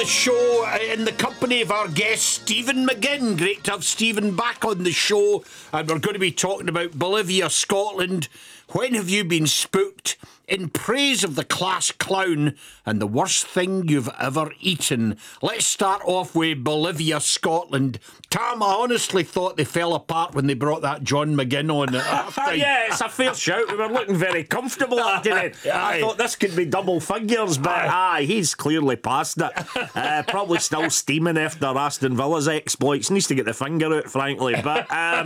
The show in the company of our guest Stephen McGinn. Great to have Stephen back on the show, and we're going to be talking about Bolivia, Scotland. When have you been spooked? In praise of the class clown and the worst thing you've ever eaten. Let's start off with Bolivia, Scotland. Tam, I honestly thought they fell apart when they brought that John McGinn on at half-time. Yeah, it's a fair shout. We were looking very comfortable after it. I thought this could be double figures, but he's clearly past it. Probably still steaming after Aston Villa's exploits. Needs to get the finger out, frankly. But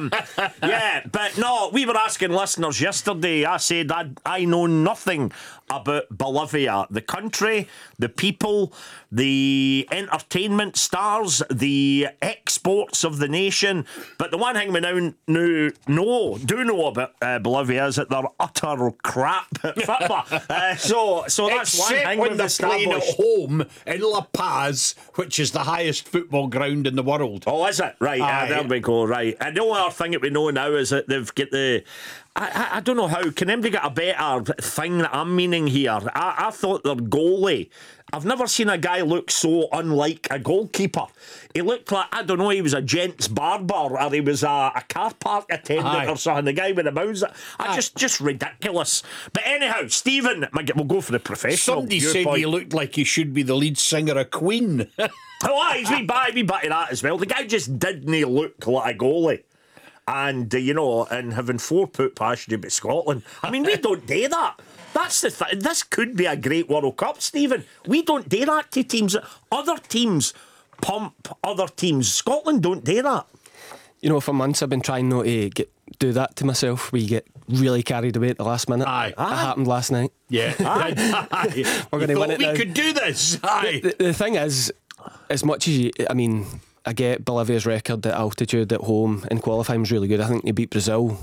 but no, we were asking listeners yesterday. I said I know nothing about Bolivia, the country, the people, the entertainment stars, the exports of the nation. But the one thing we now do know about Bolivia is that they're utter crap at football. So that's one thing when they're playing at home in La Paz, which is the highest football ground in the world. Oh, is it? Right, there we go. Right. And the only other thing that we know now is that they've got the... I don't know how. Can anybody get a better thing that I'm meaning here? I thought their goalie... I've never seen a guy look so unlike a goalkeeper. He looked like, I don't know, he was a gent's barber or he was a car park attendant or something. The guy with the mouse. Just ridiculous. But anyhow, Stephen, we'll go for the professional. Somebody said he looked like he should be the lead singer of Queen. He's wee bit of that as well. The guy just didn't look like a goalie. And, and having 4 put past you about Scotland. I mean, we don't do that. That's the thing. This could be a great World Cup, Stephen. We don't do that to teams. Other teams pump other teams. Scotland don't do that. For months I've been trying not to do that to myself. We get really carried away at the last minute. It happened last night. Yeah. We're going to win it now. We could do this. The thing is, as much as I get Bolivia's record at altitude at home in qualifying was really good. I think they beat Brazil.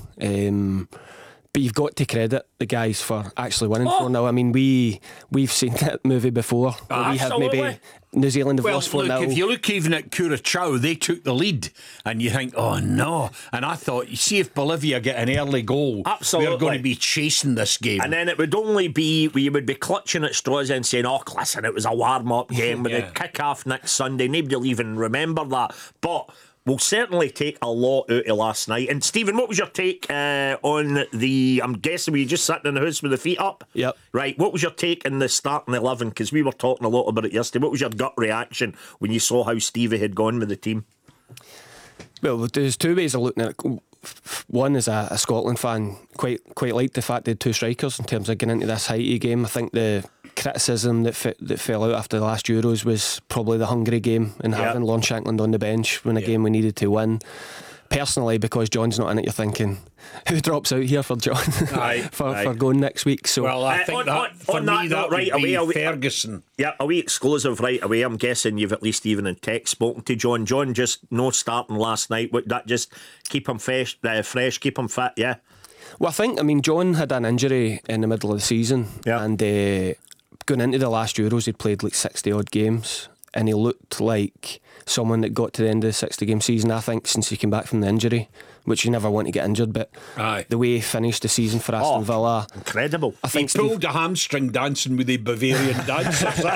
But you've got to credit the guys for actually winning 4-0. I mean, we've seen that movie before. We have maybe New Zealand have lost 4-0. If you look even at Curacao, they took the lead, and you think, oh no. And I thought, you see, if Bolivia get an early goal, we're going to be chasing this game. And then it would only be, we would be clutching at straws and saying, listen, it was a warm-up game with a kick-off next Sunday. Nobody will even remember that. But we'll certainly take a lot out of last night. And Stephen, what was your take on the... I'm guessing were you just sitting in the house with the feet up? Yep. Right, what was your take in the starting 11? Because we were talking a lot about it yesterday. What was your gut reaction when you saw how Stevie had gone with the team? Well, there's 2 ways of looking at it. One, as a Scotland fan, quite liked the fact they had 2 strikers in terms of getting into this Haiti game. I think the criticism that fell out after the last Euros was probably the Hungary game and having Lon Shankland on the bench when a game we needed to win. Personally, because John's not in it, you're thinking, who drops out here for John for going next week? So, well, I think that would be Ferguson. Yeah, a wee exclusive right away. I'm guessing you've at least even in text spoken to John. John, just no starting last night. Would that just keep him fresh, keep him fit? Yeah. Well, I think, John had an injury in the middle of the season, and going into the last Euros, he'd played like 60 odd games, and he looked like someone that got to the end of the 60-game season, I think, since he came back from the injury, which you never want to get injured, but the way he finished the season for Aston Villa, incredible. I think he pulled a hamstring dancing with the Bavarian dancers.